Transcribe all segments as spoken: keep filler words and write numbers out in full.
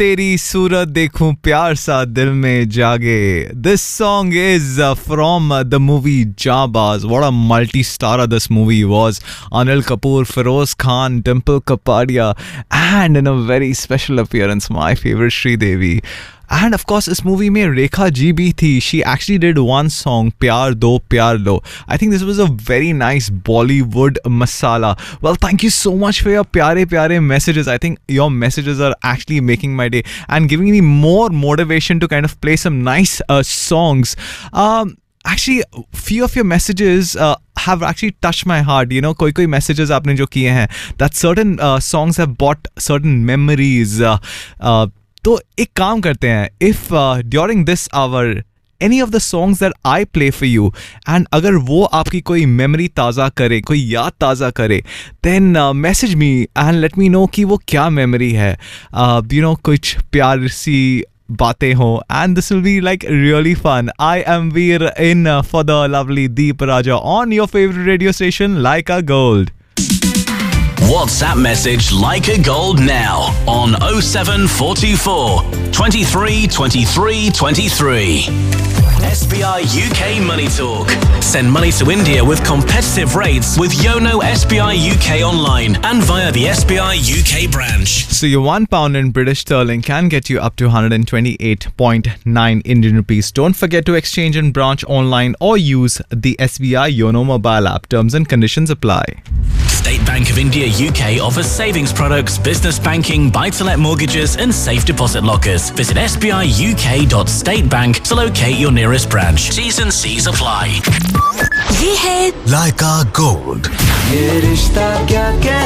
तेरी सूरत देखूं प्यार सा दिल में जागे. This song is uh, from uh, the movie Jaabaz. What a multi-starrer this movie was. Anil Kapoor, Feroz Khan, Dimple Kapadia, and in a very special appearance, my favorite Sridevi. And of course, इस movie में रेखा जी भी थी. She actually did one song, प्यार दो प्यार लो. I think this was a very nice Bollywood masala. Well, thank you so much for your प्यारे प्यारे messages. I think your messages are actually making my day and giving me more motivation to kind of play some nice uh, songs. Um, Actually, few of your messages uh, have actually touched my heart. You know, koi koi messages आपने जो किए हैं, that certain uh, songs have brought certain memories. Uh, uh, तो एक काम करते हैं. If uh, during this hour any of the songs that I play for you, and अगर वो आपकी कोई memory ताज़ा करे, कोई याद ताज़ा करे, then uh, message me and let me know कि वो क्या memory है. uh, you know, कुछ प्यार सी बातें हो, and this will be like really fun. I am Veer in uh, for the lovely Deep Raja on your favorite radio station, Like a Gold. WhatsApp message Like a Gold now on oh seven four two four, twenty-three twenty-three twenty-three. S B I U K Money Talk. Send money to India with competitive rates with Yono S B I U K online and via the S B I U K branch. So your one pound in British sterling can get you up to one hundred twenty-eight point nine Indian rupees. Don't forget to exchange in branch online or use the S B I Yono mobile app. Terms and conditions apply. State Bank of India U K offers savings products, business banking, buy-to-let mortgages and safe deposit lockers. Visit s b i u k dot state bank to locate your nearest branch. T's and C's apply. ये है Like a Gold. ये रिश्ता क्या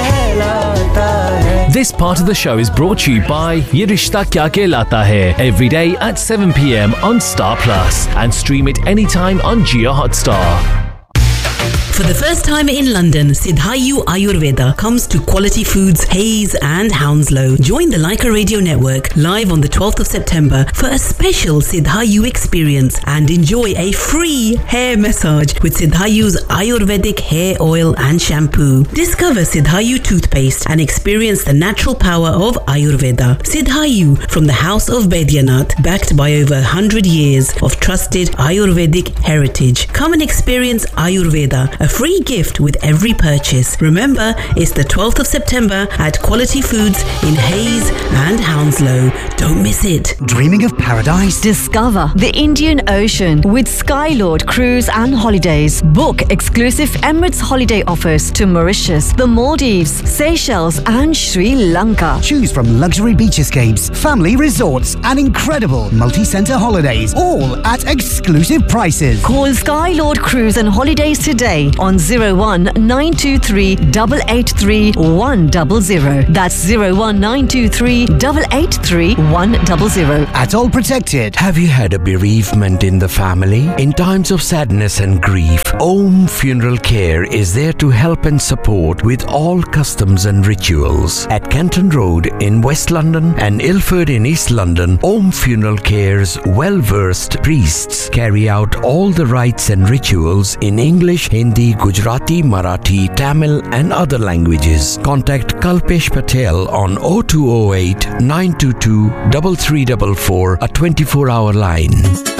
कहलाता है. This part of the show is brought to you by Ye Rishta Kya Kehlata Hai, every day at seven p.m. on Star Plus and stream it anytime on Jio Hotstar. For the first time in London, Siddhayu Ayurveda comes to Quality Foods, Hayes and Hounslow. Join the Leica Radio Network live on the twelfth of September for a special Siddhayu experience and enjoy a free hair massage with Siddhayu's Ayurvedic hair oil and shampoo. Discover Siddhayu toothpaste and experience the natural power of Ayurveda. Siddhayu from the House of Baidyanath, backed by over one hundred years of trusted Ayurvedic heritage. Come and experience Ayurveda. A free gift with every purchase. Remember, it's the twelfth of September at Quality Foods in Hayes and Hounslow. Don't miss it. Dreaming of paradise? Discover the Indian Ocean with Skylord Cruise and Holidays. Book exclusive Emirates holiday offers to Mauritius, the Maldives, Seychelles and Sri Lanka. Choose from luxury beach escapes, family resorts and incredible multi-centre holidays, all at exclusive prices. Call Skylord Cruise and Holidays today on zero one nine two three eight eight three one zero zero. That's zero one nine two three eight eight three one zero zero. At All Protected. Have you had a bereavement in the family? In times of sadness and grief, Om Funeral Care is there to help and support with all customs and rituals. At Canton Road in West London and Ilford in East London, Om Funeral Care's well-versed priests carry out all the rites and rituals in English, Hindi, Gujarati, Marathi, Tamil and other languages. Contact Kalpesh Patel on oh two oh eight nine two two three three four four, a twenty-four hour line.